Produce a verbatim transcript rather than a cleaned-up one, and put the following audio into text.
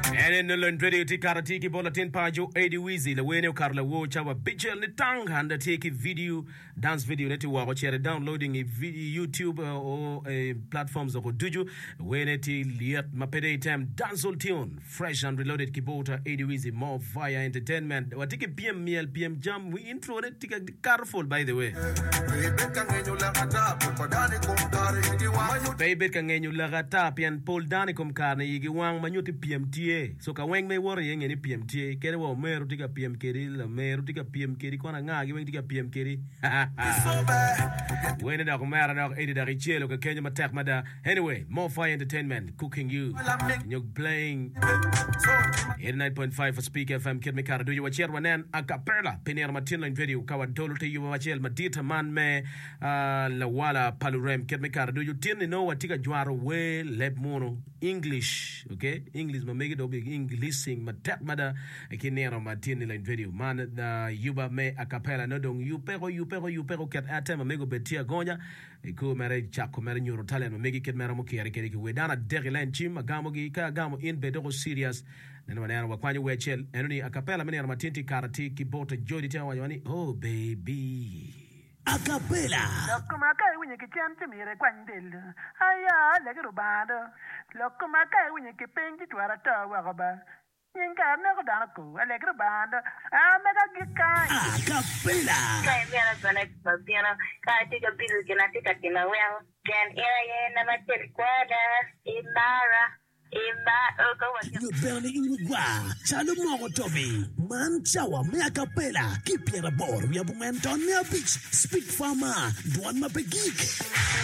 Ene nulun dredio ti karati ki bola tin pajo Eddie Weezy le wene karla wo chawa bichel ni tang handa take video dance video neti wa ko chere downloading i video YouTube uh, or uh, platforms of duju wene ti liat mapede time dancehall tune fresh and reloaded kibota Eddie Weezy more via entertainment watiki P M L P M jam we intro ne tika careful by the way baby kangenyu lagata pian Paul Dani kom karne yigi wang manyuti P M T A so ka weng me wori yeng ni P M T A kere wo meru tika P M Keri la meru tika P M Keri kona nga gi weng tika P M Keri wene da kumara da edi da richelo ka Kenya matak mada anyway more fire entertainment cooking you you playing eighty-nine point five for Speak F M kid me kara do you watch wanen a cappella penera matin line video ka wadolo te you watch madita man me la wala palurem kid me kara do you tin no watika jwaro we leb mono English okay English ma make it big English sing matak mada kinera matin line video man da yuba me a cappella no dong you pero you pero you pero ket atem mego betia gonya ko mere chako mere nyuro talent megi ket mere mo kere kere we dana deglen chim agamo gi ka agamo in bedo serious neno manera wakwanyo wechel enoni a cappella menera matinti karati kibota jodi tawa yani oh baby a cappella lokuma kai winye kichante mire kwandel aya legero bado lokuma kai winye kipengi twara tawa goba Yinka never done a cool, a legger band, I'll make a good kind. A cappella. Kai mera sana piano, kai take a bit of genetic in a well, then area never tell quada, Imara, Imara, you burning in Gua, Chalo Toby, Man Chawa, me a cappella, keep your board, we have went on near beach, speak farmer, Duan Mapegik.